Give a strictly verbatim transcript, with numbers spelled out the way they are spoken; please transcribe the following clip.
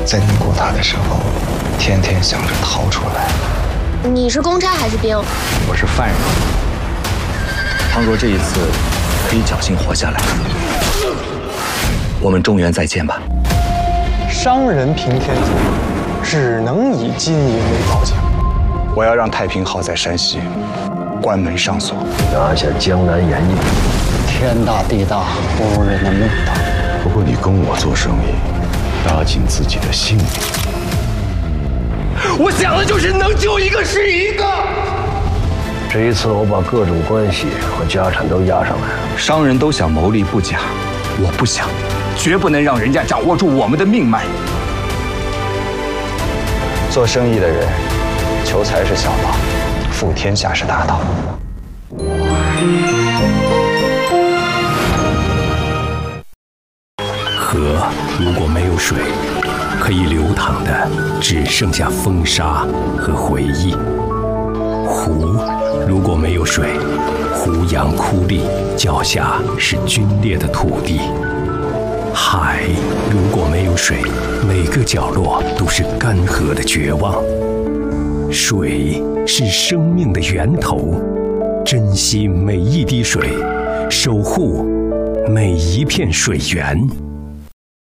在尼古塔的时候，天天想着逃出来。 你是公差还是兵？ 我是犯人。倘若这一次可以侥幸活下来，我们中原再见吧。 商人平天下，只能以金银为报价。 我要让太平号在山西关门上锁， 拿下江南盐业。 天大地大，不如人的命大。 不过你跟我做生意，搭紧自己的性命。 我想的就是能救一个是一个。 这一次我把各种关系和家产都押上来了。 商人都想谋利不假，我不想，绝不能让人家掌握住我们的命脉。 做生意的人，求财是小道，富天下是大道。 河如果没有水，可以流淌的只剩下风沙和回忆。湖如果没有水，湖洋枯立，脚下是龟裂的土地。海如果没有水，每个角落都是干涸的绝望。水是生命的源头，珍惜每一滴水，守护每一片水源。